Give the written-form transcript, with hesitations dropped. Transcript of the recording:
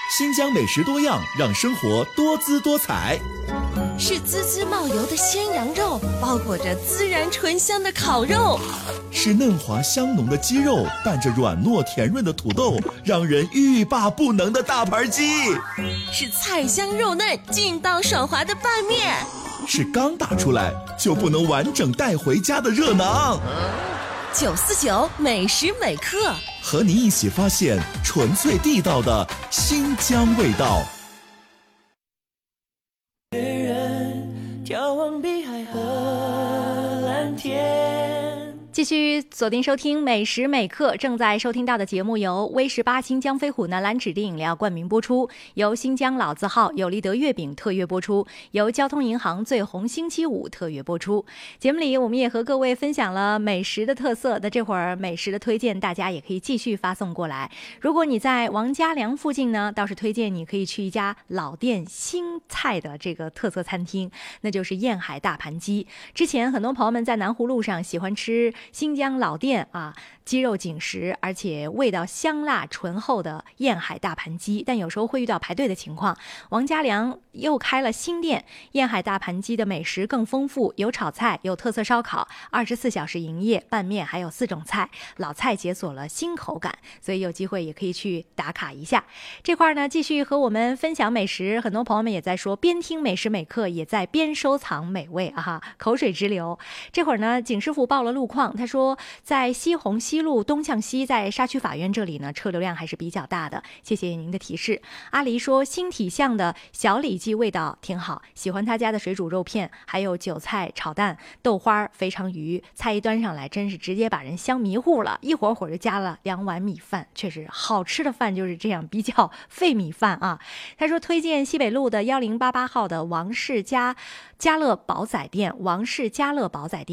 新疆美食多样，让生活多姿多彩。 是滋滋冒油的鲜羊肉，包裹着孜然醇香的烤肉； 是嫩滑香浓的鸡肉，拌着软糯甜润的土豆，让人欲罢不能的大盘鸡； 是菜香肉嫩、劲道爽滑的拌面； 是刚打出来就不能完整带回家的热囊。 949美时美刻， 和你一起发现纯粹地道的新疆味道。 眺望碧海和蓝天。 继续锁定收听美时美刻，正在收听到的节目由威18新疆飞虎南蓝指定饮料冠名播出，由新疆老字号有利德月饼特约播出，由交通银行最红星期五特约播出。节目里我们也和各位分享了美食的特色，那这会儿美食的推荐大家也可以继续发送过来。如果你在王家梁附近呢，倒是推荐你可以去一家老店新菜的这个特色餐厅，那就是燕海大盘鸡。之前很多朋友们在南湖路上喜欢吃新疆老店啊，鸡肉紧实，而且味道香辣醇厚的燕海大盘鸡，但有时候会遇到排队的情况。王家梁又开了新店，燕海大盘鸡的美食更丰富，有炒菜，有特色烧烤，24小时营业，拌面还有4种菜，老菜解锁了新口感，所以有机会也可以去打卡一下。这块呢，继续和我们分享美食，很多朋友们也在说，边听美食美刻也在边收藏美味啊，口水直流。这会儿呢，景师傅报了路况，他说在西红西路东向西，在沙区法院这里呢，车流量还是比较大的，谢谢您的提示。阿狸说新体巷的小李记味道挺好，喜欢他家的水煮肉片，还有韭菜炒蛋、豆花、肥肠鱼，菜一端上来真是直接把人香迷糊了，一会儿就加了2碗米饭，确实好吃的饭就是这样，比较费米饭啊。他说推荐西北路的1088号的王氏家乐宝仔店，王氏家乐宝仔店